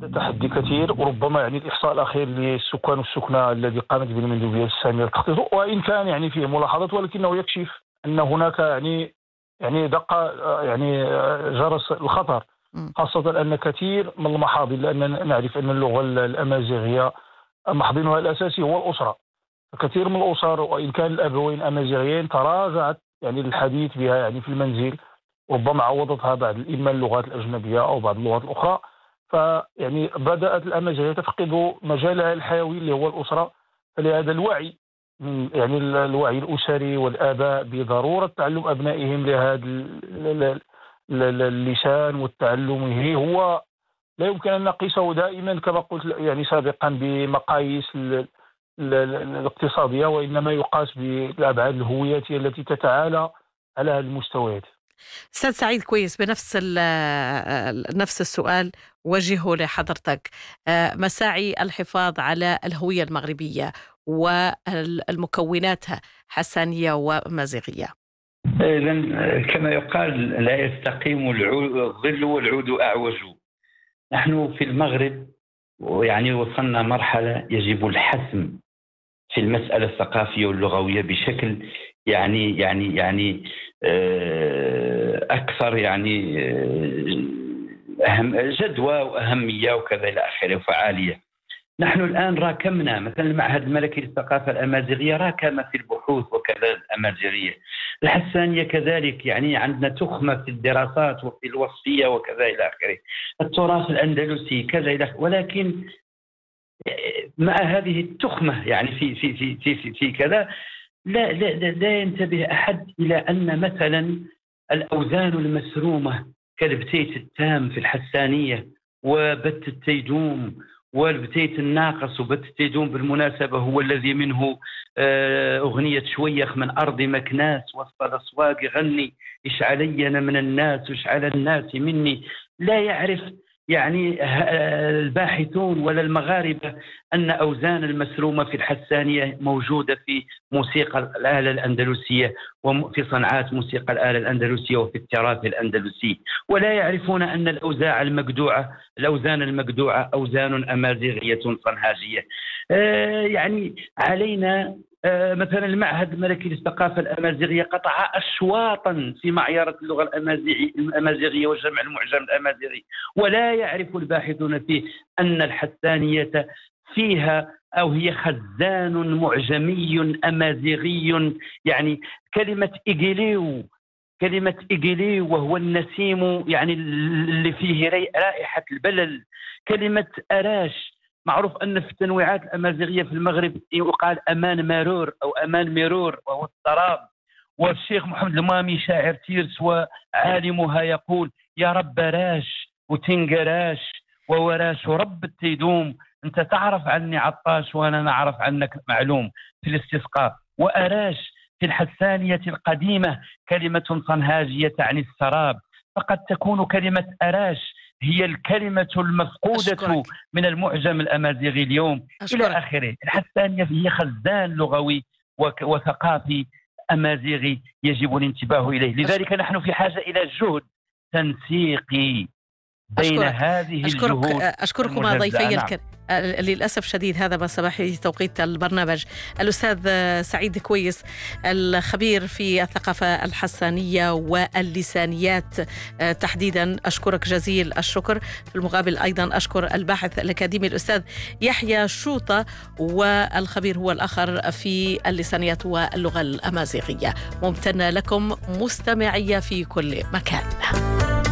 تحدي كثير، وربما يعني الإحصاء الأخير للسكان والسكنى الذي قامت بالمندوبية السامية للتخطيط وإن كان يعني فيه ملاحظات، ولكنه يكشف أن هناك يعني دق يعني جرس الخطر، خاصة أن كثير من المحاضن، لأننا نعرف أن اللغة الأمازيغية محضنها الأساسي هو الأسرة. كثير من الأسر وإن كان الأبوين أمازيغيين تراجعت يعني للحديث بها يعني في المنزل، ربما عوضتها بعض إما اللغات الأجنبية أو بعض اللغات الأخرى. فيعني بدأت الأمازيغية تفقد مجالها الحيوي اللي هو الأسرة. فلهذا الوعي يعني الوعي الأسري والآباء بضرورة تعلم أبنائهم لهذا اللسان والتعلم هو لا يمكن أن نقيسه دائما كما قلت يعني سابقا بمقاييس الاقتصادية، وإنما يقاس بالأبعاد الهوياتية التي تتعالى على هذه المستويات. أستاذ سعيد كويس، نفس السؤال وجهه لحضرتك. مساعي الحفاظ على الهوية المغربية والمكوناتها حسانية وأمازيغية. إذن كما يقال لا يستقيم الظل والعود أعوج. نحن في المغرب يعني وصلنا مرحلة يجب الحسم في المسألة الثقافية واللغوية بشكل يعني أكثر يعني جدوى وأهمية وكذا إلى آخره وفعالية. نحن الآن راكمنا مثلا المعهد الملكي للثقافة الأمازيغية راكم في البحوث وكذا الأمازيغية، الحسانية كذلك يعني عندنا تخمة في الدراسات وفي الوصفية وكذا إلى آخره، التراث الأندلسي كذا إلى آخره. ولكن مع هذه التخمة يعني في كذا لا ينتبه أحد إلى أن مثلا الأوزان المسرومة كالبتيت التام في الحسانية وبت التيدوم والبتيت الناقص وبت التيدوم بالمناسبة هو الذي منه أغنية شويخ من أرض مكناس وسط الأسواق غني إش علينا من الناس وإش على الناس مني. لا يعرف يعني الباحثون ولا المغاربة أن أوزان المسرومة في الحسانية موجودة في موسيقى الآلة الأندلسية وفي صنعات موسيقى الآلة الأندلسية وفي التراث الأندلسي، ولا يعرفون أن الأوزان المقدوعة أوزان أمازيغية صنهاجية. يعني علينا مثلا المعهد الملكي للثقافة الأمازيغية قطع أشواطا في معيارة اللغة الأمازيغية وجمع المعجم الأمازيغي، ولا يعرف الباحثون فيه أن الحسانية فيها أو هي خزان معجمي أمازيغي. يعني كلمة إيجيليو وهو النسيم يعني اللي فيه رائحة البلل. كلمة أراش، معروف أن في التنويعات الأمازيغية في المغرب يقال أمان مارور أو أمان ميرور وهو السراب. والشيخ محمد المامي شاعر تيرس وعالمها يقول يا رب راش وتنقراش ووراش رب التيدوم، أنت تعرف عني عطاش وأنا نعرف عنك معلوم في الاستسقاء. وأراش في الحسانية القديمة كلمة صنهاجية تعني السراب، فقد تكون كلمة أراش هي الكلمة المفقودة من المعجم الأمازيغي اليوم إلى آخره. الحسانية هي خزان لغوي وثقافي أمازيغي يجب الانتباه إليه. لذلك نحن في حاجة إلى جهد تنسيقي بين هذه الجهود. أشكركم ضيفي الكريم. للأسف شديد هذا ما سمح لي توقيت البرنامج. الأستاذ سعيد كويس الخبير في الثقافة الحسانية واللسانيات تحديدا، أشكرك جزيل الشكر. في المقابل أيضا أشكر الباحث الأكاديمي الأستاذ يحيى شوطة، والخبير هو الآخر في اللسانيات واللغة الأمازيغية. ممتنة لكم مستمعية في كل مكان.